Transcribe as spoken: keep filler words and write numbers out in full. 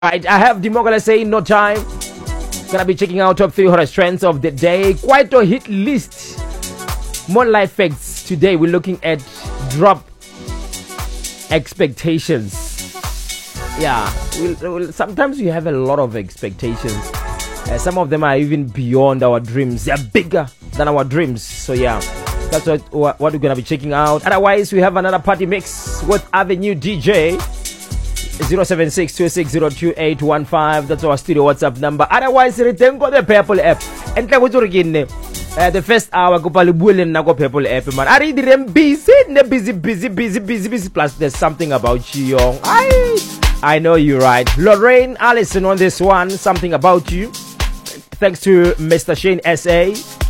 Right, I have Dimogala saying no time. Gonna be checking out top three hottest trends of the day. Quite a hit list. More life facts today. We're looking at drop expectations. Yeah, we'll, we'll, sometimes we have a lot of expectations. Uh, some of them are even beyond our dreams. They're bigger than our dreams. So yeah, that's what, what we're gonna be checking out. Otherwise, we have another party mix with Avenue D J. zero seven six two six zero two eight one five. That's our studio WhatsApp number. Otherwise, return go the Purple app. And like what you're uh, the first hour go palibulin na go Purple app man. I read them busy, busy, busy, busy, busy, busy. Plus, there's something about you, young. I, I know you're right. Lorraine Allison on this one. Something about you. Thanks to Mister Shane S A.